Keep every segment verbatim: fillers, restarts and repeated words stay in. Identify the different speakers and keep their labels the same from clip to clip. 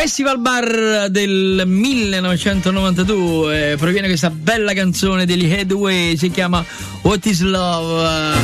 Speaker 1: Festival Bar del millenovecentonovantadue proviene questa bella canzone degli Headway, si chiama What is Love.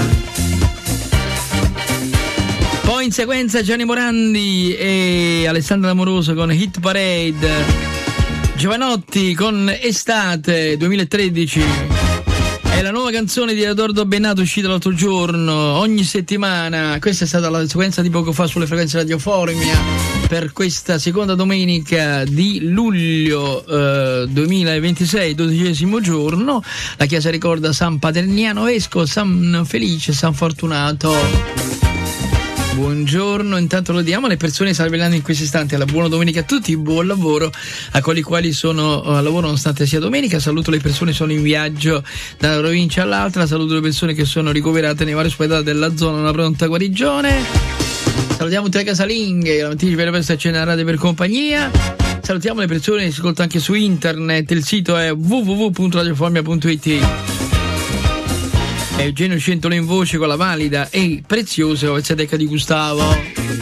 Speaker 1: Poi in sequenza Gianni Morandi e Alessandro Amoroso con Hit Parade, Giovanotti con Estate duemilatredici. È la nuova canzone di Edoardo Bennato uscita l'altro giorno, ogni settimana. Questa è stata la sequenza di poco fa sulle frequenze radioformia per questa seconda domenica di luglio eh, duemilaventisei, dodicesimo giorno. La Chiesa ricorda San Paterniano Vescovo, San Felice, San Fortunato. Buongiorno, intanto lo diamo alle persone che stanno vedendo in questi istanti. Alla buona domenica a tutti, buon lavoro a quelli quali sono a lavoro nonostante sia domenica. Saluto le persone che sono in viaggio da una provincia all'altra, saluto le persone che sono ricoverate nei vari ospedali della zona, una pronta guarigione. Salutiamo tutte le casalinghe, la mattina per la festa c'è radio per compagnia. Salutiamo le persone che si ascoltano anche su internet, il sito è w w w punto radioformia punto i t. Eugenio Centolo in voce con la valida e preziosa Vezzedeca di Gustavo.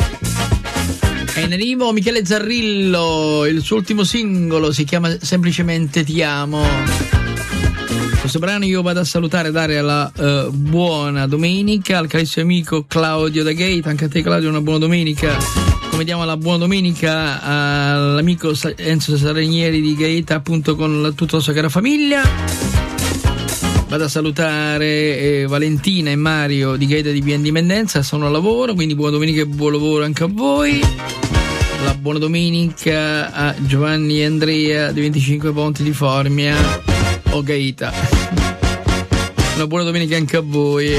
Speaker 1: E in arrivo Michele Zarrillo, il suo ultimo singolo si chiama semplicemente Ti amo. Questo brano io vado a salutare e dare la uh, buona domenica al carissimo amico Claudio da Gate. Anche a te Claudio una buona domenica. Come diamo la buona domenica all'amico Enzo Saranieri di Gate, appunto con la, tutta la sua cara famiglia. Vado a salutare eh, Valentina e Mario di Gaeta di Via Indipendenza, sono a lavoro, quindi buona domenica e buon lavoro anche a voi. La buona domenica a Giovanni e Andrea di venticinque Ponti di Formia o Gaeta. Una buona domenica anche a voi.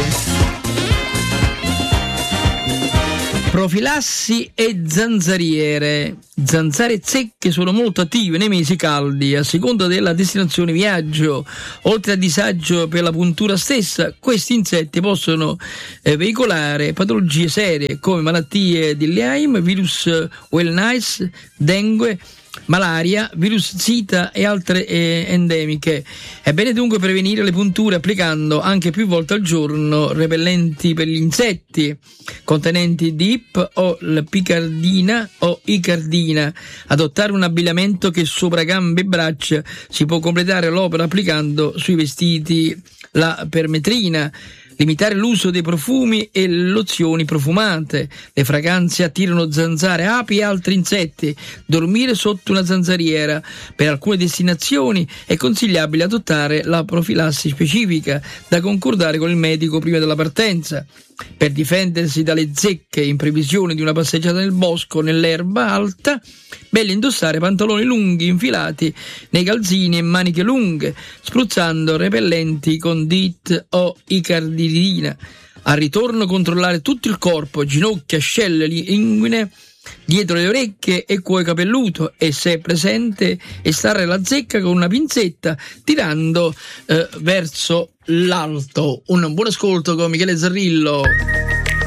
Speaker 1: Profilassi e zanzariere. Zanzare zecche sono molto attive nei mesi caldi, a seconda della destinazione viaggio. Oltre a disagio per la puntura stessa, questi insetti possono eh, veicolare patologie serie come malattie di Lyme, virus Wellness, dengue, malaria, virus Zika e altre eh, endemiche. È bene dunque prevenire le punture applicando anche più volte al giorno repellenti per gli insetti contenenti D I P o la picardina o icardina. Adottare un abbigliamento che sopra gambe e braccia si può completare l'opera applicando sui vestiti la permetrina. Limitare l'uso dei profumi e lozioni profumate. Le fragranze attirano zanzare, api e altri insetti. Dormire sotto una zanzariera. Per alcune destinazioni è consigliabile adottare la profilassi specifica da concordare con il medico prima della partenza. Per difendersi dalle zecche in previsione di una passeggiata nel bosco nell'erba alta, meglio indossare pantaloni lunghi infilati nei calzini e maniche lunghe, spruzzando repellenti con D I T o icardina. Al ritorno controllare tutto il corpo, ginocchia, ascelle, linguine, dietro le orecchie e cuoio capelluto, e se è presente estrarre la zecca con una pinzetta tirando eh, verso l'alto. Un buon ascolto con Michele Zarrillo.